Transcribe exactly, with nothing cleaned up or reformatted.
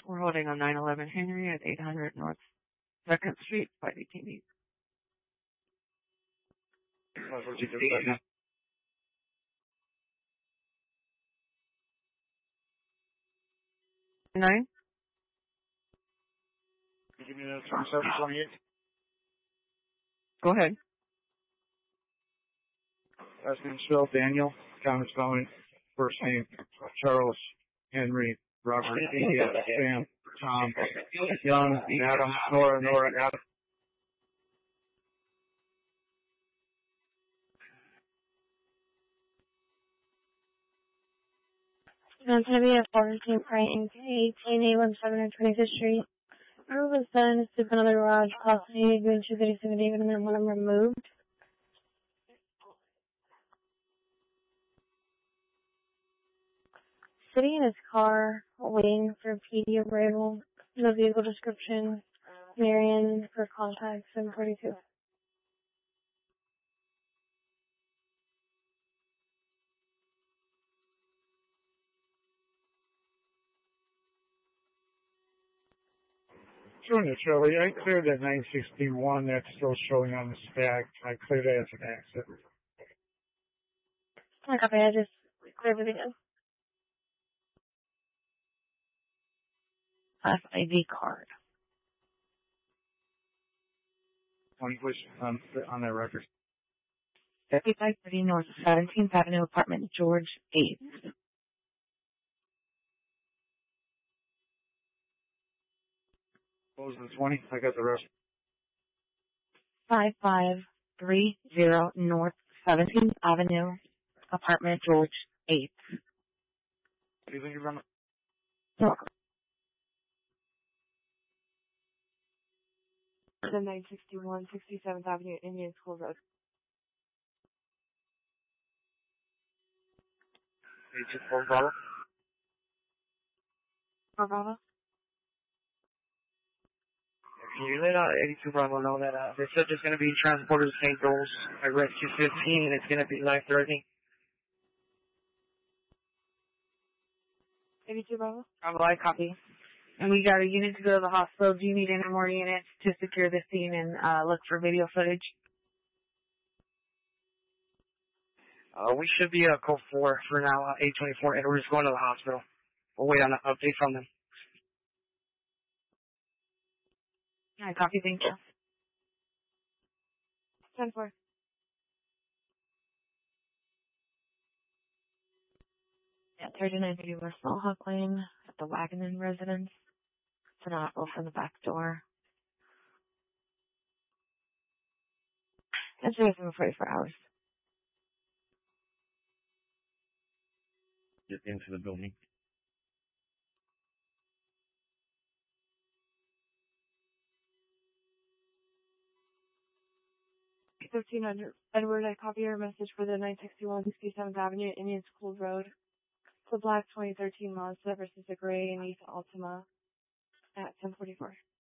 We're holding on nine eleven Henry at eight hundred North second Street, five eighteen East. Nine? Can you give me the twenty-seven twenty-eight? Go ahead. Last name spelled Daniel, Thomas Felony, first name Charles, Henry, Robert, India, Sam, Tom, Young, Adam, Nora, Nora, Adam. It's going to be a fourteen Frank, eighteen eight one seven on twenty-fifth Street. Roof was done, sleep in another garage, possibly doing two thirty-seven David, and then one of them removed. Sitting in his car, waiting for P D arrival, no vehicle description, Marion for contact, seven forty-two. Junior Charlie, I cleared that nine sixty-one that's still showing on the stack. I cleared that as an accident. Okay, I just clear everything in. Class I D card. One please on, on that record. fifty-five thirty North seventeenth Avenue, apartment George eight. Close the twenty. I got the rest. five five three zero North seventeenth Avenue, apartment George eight. Do you think you run it? No. The nine sixty-one, sixty-seventh Avenue, Indian School Road. eight two four Bravo. Bravo? Can you let uh, eighty-two Bravo know that uh, they're just going to be transported to Saint Joel's at Rescue fifteen, and it's going to be life-threatening? eighty-two Bravo? Bravo, I copy. And we got a unit to go to the hospital. Do you need any more units to secure the scene and uh, look for video footage? Uh, we should be uh, code four for now, uh, eight twenty-four, and we're just going to the hospital. We'll wait on an update from them. I copy, thank you. ten four. Yeah, thirty-nine fifty West Mohawk Lane at the Waganon residence. It's an auto from the back door. It's been for forty-four hours. Get into the building. fifteen hundred. Edward, I copy your message for the nine sixty-one, sixty-seventh Avenue, Indian School Road. It's a black twenty thirteen Mazda versus a gray and Nissan Altima at ten forty-four.